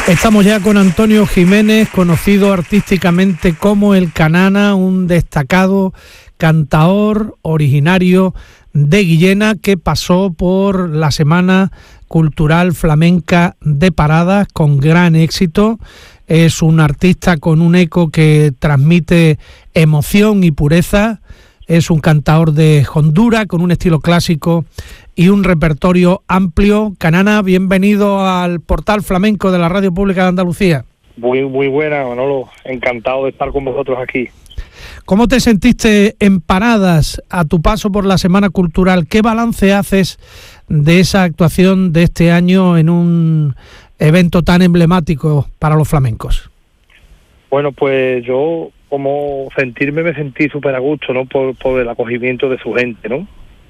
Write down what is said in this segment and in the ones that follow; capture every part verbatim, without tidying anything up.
Estamos ya con Antonio Jiménez, conocido artísticamente como El Canana, un destacado cantaor originario de Guillena que pasó por la Semana Cultural Flamenca de Paradas con gran éxito. Es un artista con un eco que transmite emoción y pureza. Es un cantaor de hondura con un estilo clásico y un repertorio amplio. Canana, bienvenido al Portal Flamenco de la Radio Pública de Andalucía. Muy, muy buena, Manolo. Encantado de estar con vosotros aquí. ¿Cómo te sentiste en Paradas a tu paso por la Semana Cultural? ¿Qué balance haces de esa actuación de este año en un evento tan emblemático para los flamencos? Bueno, pues yo, como sentirme, me sentí súper a gusto, ¿no? Por, por el acogimiento de su gente, ¿no?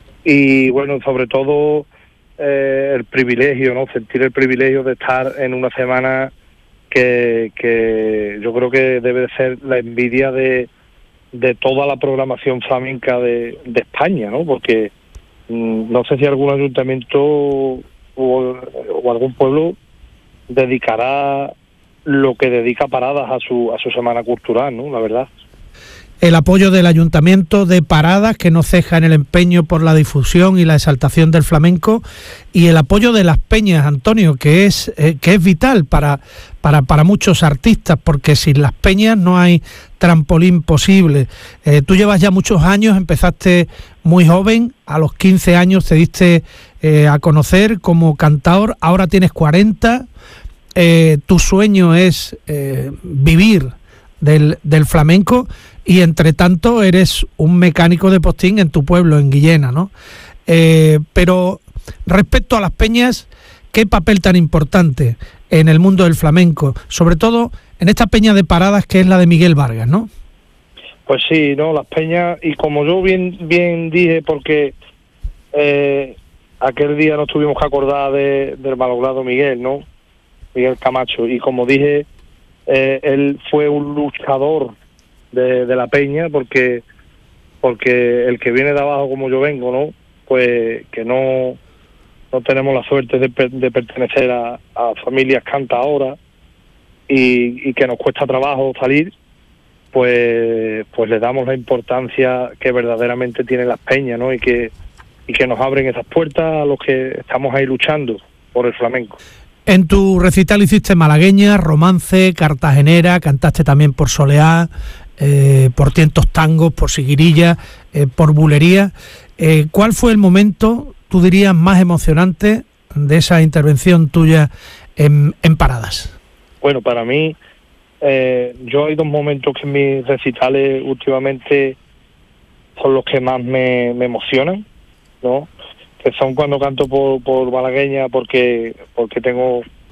Y bueno, sobre todo eh, el privilegio, ¿no? Sentir el privilegio de estar en una semana que, que yo creo que debe de ser la envidia de, de toda la programación flamenca de, de España, ¿no? Porque mmm, no sé si algún ayuntamiento o, o algún pueblo dedicará lo que dedica Paradas a su a su semana cultural, ¿no? La verdad. El apoyo del Ayuntamiento de Paradas, que no ceja en el empeño por la difusión y la exaltación del flamenco, y el apoyo de las peñas, Antonio, que es eh, que es vital para, para, para muchos artistas, porque sin las peñas no hay trampolín posible. Eh, tú llevas ya muchos años, empezaste muy joven, a los quince años te diste eh, a conocer como cantaor, ahora tienes cuarenta, eh, tu sueño es eh, vivir del, del flamenco, y entre tanto eres un mecánico de postín en tu pueblo, en Guillena, ¿no? Eh, pero respecto a las peñas, ¿qué papel tan importante en el mundo del flamenco? Sobre todo en esta peña de Paradas que es la de Miguel Vargas, ¿no? Pues sí, no, las peñas, y como yo bien bien dije, porque eh, aquel día nos tuvimos que acordar de, del malogrado Miguel, ¿no? Miguel Camacho, y como dije, eh, él fue un luchador De, de la peña, porque porque el que viene de abajo como yo vengo, ¿no? Pues que no no tenemos la suerte de, de pertenecer a, a familias cantaoras y, y que nos cuesta trabajo salir, pues pues le damos la importancia que verdaderamente tienen las peñas, ¿no? Y que y que nos abren esas puertas a los que estamos ahí luchando por el flamenco. En tu recital hiciste malagueña, romance, cartagenera, cantaste también por soleá, eh, por tientos tangos, por siguirilla, eh, por bulería. Eh, ¿Cuál fue el momento, tú dirías, más emocionante de esa intervención tuya en, en Paradas? Bueno, para mí, eh, yo hay dos momentos que en mis recitales últimamente son los que más me, me emocionan, ¿no? Que son cuando canto por, por malagueña, porque porque tengo